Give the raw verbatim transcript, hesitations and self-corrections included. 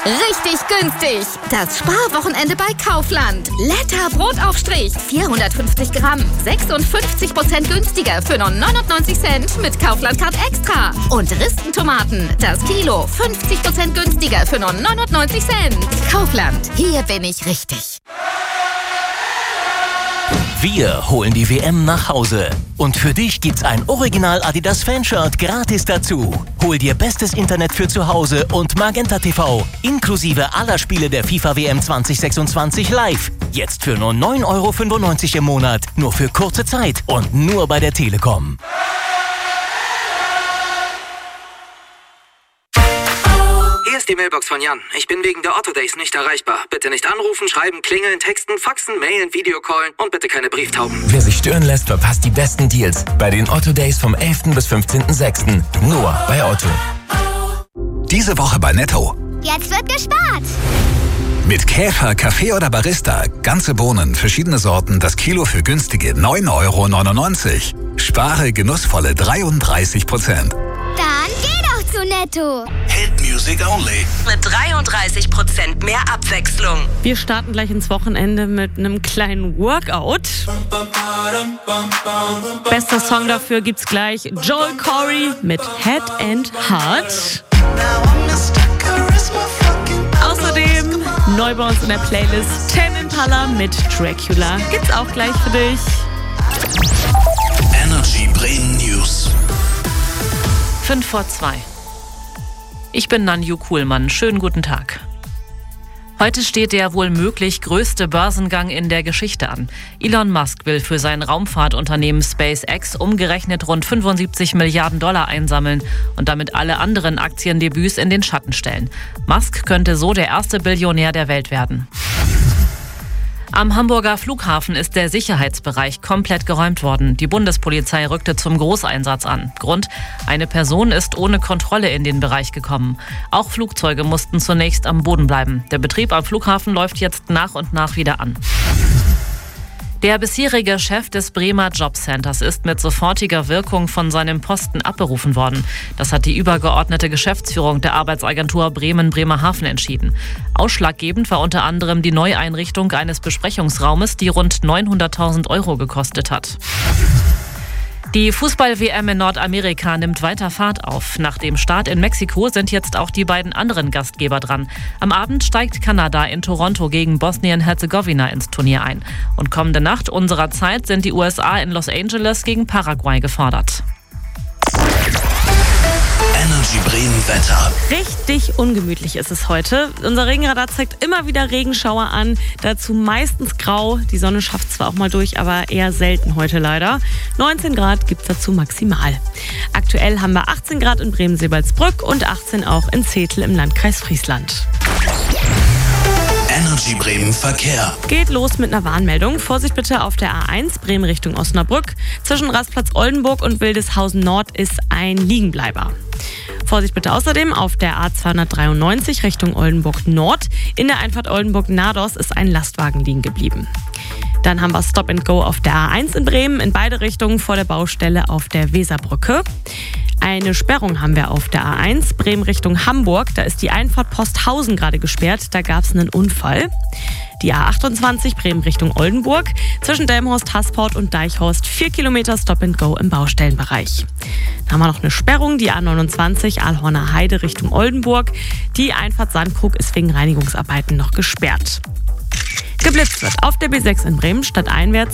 Richtig günstig. Das Sparwochenende bei Kaufland. Letter Brotaufstrich. vierhundertfünfzig Gramm. sechsundfünfzig Prozent günstiger für nur neunundneunzig Cent mit Kaufland Card Extra. Und Ristentomaten. Das Kilo fünfzig Prozent günstiger für nur neunundneunzig Cent. Kaufland. Hier bin ich richtig. Wir holen die W M nach Hause. Und für dich gibt's ein Original Adidas Fanshirt gratis dazu. Hol dir bestes Internet für zu Hause und Magenta T V. Inklusive aller Spiele der FIFA W M zwanzig sechsundzwanzig live. Jetzt für nur neun Euro fünfundneunzig im Monat. Nur für kurze Zeit und nur bei der Telekom. Hier ist die Mailbox von Jan. Ich bin wegen der Otto Days nicht erreichbar. Bitte nicht anrufen, schreiben, klingeln, texten, faxen, mailen, Videocallen und bitte keine Brieftauben. Wer sich stören lässt, verpasst die besten Deals bei den Otto Days vom elften bis fünfzehnten sechsten Nur bei Otto. Diese Woche bei Netto. Jetzt wird gespart. Mit Käfer, Kaffee oder Barista. Ganze Bohnen, verschiedene Sorten, das Kilo für günstige neun Euro neunundneunzig. Spare genussvolle dreiunddreißig Prozent. Dann geh doch zu Netto. Hit Music Only. Mit dreiunddreißig Prozent mehr Abwechslung. Wir starten gleich ins Wochenende mit einem kleinen Workout. Bester Song dafür gibt's gleich. Joel Corey mit Head and Heart. Außerdem neu bei uns in der Playlist Tame Impala mit Dracula. Gibt's auch gleich für dich. Energy Bremen News. Fünf vor zwei. Ich bin Nanju Kuhlmann. Schönen guten Tag. Heute steht der wohl möglich größte Börsengang in der Geschichte an. Elon Musk will für sein Raumfahrtunternehmen SpaceX umgerechnet rund fünfundsiebzig Milliarden Dollar einsammeln und damit alle anderen Aktiendebüts in den Schatten stellen. Musk könnte so der erste Billionär der Welt werden. Am Hamburger Flughafen ist der Sicherheitsbereich komplett geräumt worden. Die Bundespolizei rückte zum Großeinsatz an. Grund: eine Person ist ohne Kontrolle in den Bereich gekommen. Auch Flugzeuge mussten zunächst am Boden bleiben. Der Betrieb am Flughafen läuft jetzt nach und nach wieder an. Der bisherige Chef des Bremer Jobcenters ist mit sofortiger Wirkung von seinem Posten abberufen worden. Das hat die übergeordnete Geschäftsführung der Arbeitsagentur Bremen-Bremerhaven entschieden. Ausschlaggebend war unter anderem die Neueinrichtung eines Besprechungsraumes, die rund neunhunderttausend Euro gekostet hat. Die Fußball-W M in Nordamerika nimmt weiter Fahrt auf. Nach dem Start in Mexiko sind jetzt auch die beiden anderen Gastgeber dran. Am Abend steigt Kanada in Toronto gegen Bosnien-Herzegowina ins Turnier ein. Und kommende Nacht unserer Zeit sind die U S A in Los Angeles gegen Paraguay gefordert. Energy Bremen Wetter. Richtig ungemütlich ist es heute. Unser Regenradar zeigt immer wieder Regenschauer an. Dazu meistens grau. Die Sonne schafft zwar auch mal durch, aber eher selten heute leider. neunzehn Grad gibt's dazu maximal. Aktuell haben wir achtzehn Grad in Bremen-Seebaldsbrück und achtzehn auch in Zetel im Landkreis Friesland. Energy Bremen Verkehr. Geht los mit einer Warnmeldung. Vorsicht bitte auf der A eins Bremen Richtung Osnabrück. Zwischen Rastplatz Oldenburg und Wildeshausen Nord ist ein Liegenbleiber. Vorsicht bitte außerdem auf der A zweihundertdreiundneunzig Richtung Oldenburg Nord. In der Einfahrt Oldenburg-Nados ist ein Lastwagen liegen geblieben. Dann haben wir Stop and Go auf der A eins in Bremen, in beide Richtungen vor der Baustelle auf der Weserbrücke. Eine Sperrung haben wir auf der A eins, Bremen Richtung Hamburg. Da ist die Einfahrt Posthausen gerade gesperrt, da gab es einen Unfall. Die A achtundzwanzig, Bremen Richtung Oldenburg. Zwischen Delmenhorst, Hasport und Deichhorst vier Kilometer Stop and Go im Baustellenbereich. Dann haben wir noch eine Sperrung, die A neunundzwanzig, Aalhorner Heide Richtung Oldenburg. Die Einfahrt Sandkrug ist wegen Reinigungsarbeiten noch gesperrt. Geblitzt wird auf der B sechs in Bremen stadteinwärts